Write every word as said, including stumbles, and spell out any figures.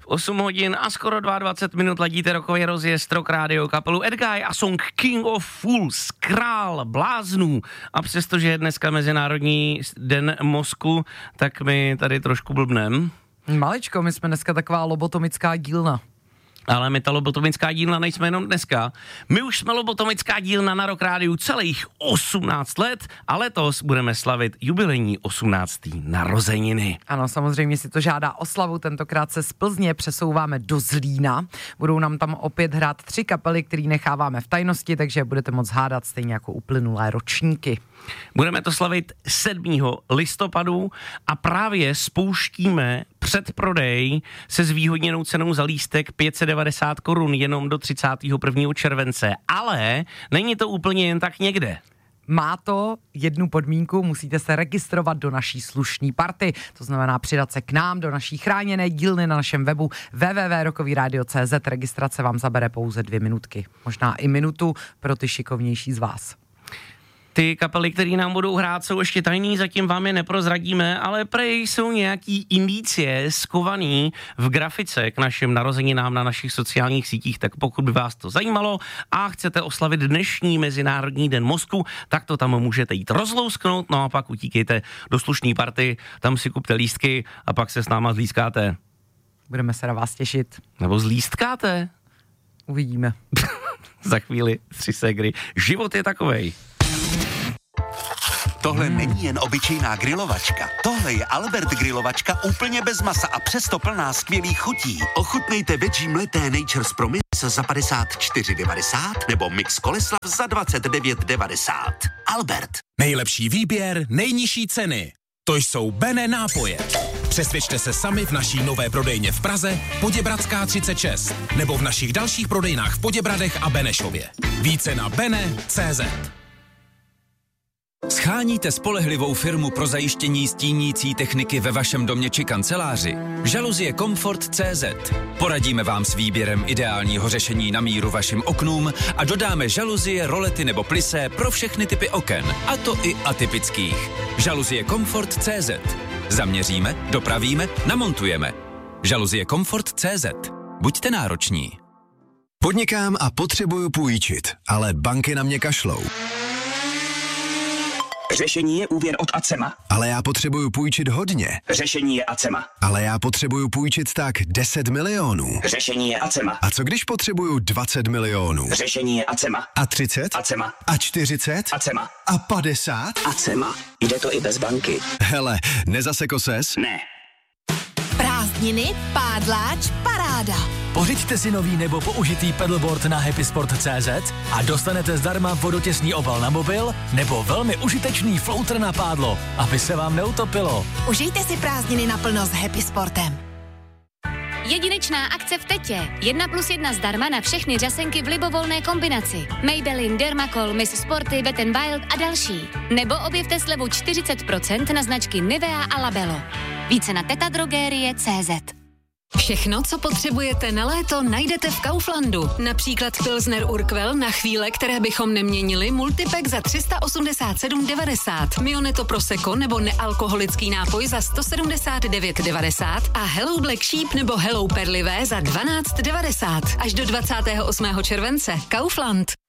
osm hodin a skoro dvacet dva minut ladíte rokový rozjezd Rock Radio, kapelu Edguy a song King of Fools, král bláznů. A přestože je dneska Mezinárodní den mozku, tak my tady trošku blbnem. Maličko, my jsme dneska taková lobotomická dílna. Ale my ta lobotomická dílna nejsme jenom dneska. My už jsme lobotomická dílna na Rock Rádiu celých osmnáct let a letos budeme slavit jubilejní osmnácté narozeniny. Ano, samozřejmě si to žádá oslavu, tentokrát se z Plzně přesouváme do Zlína. Budou nám tam opět hrát tři kapely, které necháváme v tajnosti, takže budete moct hádat stejně jako uplynulé ročníky. Budeme to slavit sedmého listopadu a právě spouštíme předprodej se zvýhodněnou cenou za lístek pět set devadesát korun jenom do třicátého prvního července. Ale není to úplně jen tak někde. Má to jednu podmínku, musíte se registrovat do naší slušní party, to znamená přidat se k nám do naší chráněné dílny na našem webu w w w tečka rokový rádio tečka c z. Registrace vám zabere pouze dvě minutky, možná i minutu pro ty šikovnější z vás. Ty kapely, které nám budou hrát, jsou ještě tajný, zatím vám je neprozradíme, ale prej jsou nějaký indicie skovaný v grafice k našim narozeninám na našich sociálních sítích, tak pokud by vás to zajímalo a chcete oslavit dnešní Mezinárodní den mozku, tak to tam můžete jít rozlousknout, no a pak utíkejte do slušný party, tam si kupte lístky a pak se s náma zlískáte. Budeme se na vás těšit. Nebo zlístkáte? Uvidíme. Za chvíli tři ségry. Život je takovej. Tohle není jen obyčejná grilovačka. Tohle je Albert grilovačka úplně bez masa a přesto plná skvělých chutí. Ochutnejte veggie mleté Nature's Promise za padesát čtyři devadesát nebo mix koleslav za dvacet devět devadesát. Albert. Nejlepší výběr, nejnižší ceny. To jsou Bene nápoje. Přesvědčte se sami v naší nové prodejně v Praze, Poděbradská třicet šest, nebo v našich dalších prodejnách v Poděbradech a Benešově. Více na bene tečka cé zet. Scháníte spolehlivou firmu pro zajištění stínící techniky ve vašem domě či kanceláři? Žaluzie Comfort tečka cé zet. Poradíme vám s výběrem ideálního řešení na míru vašim oknům a dodáme žaluzie, rolety nebo plisé pro všechny typy oken, a to i atypických. Žaluzie Comfort tečka cé zet. Zaměříme, dopravíme, namontujeme. Žaluzie Comfort tečka cé zet. Buďte nároční. Podnikám a potřebuju půjčit, ale banky na mě kašlou. Řešení je úvěr od Acema. Ale já potřebuju půjčit hodně. Řešení je Acema. Ale já potřebuju půjčit tak deset milionů. Řešení je Acema. A co když potřebuju dvacet milionů? Řešení je Acema. A třicet? Acema. A čtyřicet? Acema. A padesát? Acema. Jde to i bez banky. Hele, nezaseko ses? Ne. Prázdniny, pádláč, paráda. Pořiďte si nový nebo použitý pedalboard na happysport tečka cé zet a dostanete zdarma vodotěsný obal na mobil nebo velmi užitečný floater na pádlo, aby se vám neutopilo. Užijte si prázdniny naplno s Happy Sportem. Jedinečná akce v Tetě. Jedna plus jedna zdarma na všechny řasenky v libovolné kombinaci. Maybelline, Dermacol, Miss Sporty, Wet n Wild a další. Nebo objevte slevu čtyřicet procent na značky Nivea a Labello. Více na tetadrogerie tečka cé zet. Všechno, co potřebujete na léto, najdete v Kauflandu. Například Pilsner Urquell na chvíle, které bychom neměnili, multipack za tři sta osmdesát sedm devadesát, Mioneto Prosecco nebo nealkoholický nápoj za sto sedmdesát devět devadesát a Hello Black Sheep nebo Hello Perlivé za dvanáct devadesát. Až do dvacátého osmého července. Kaufland.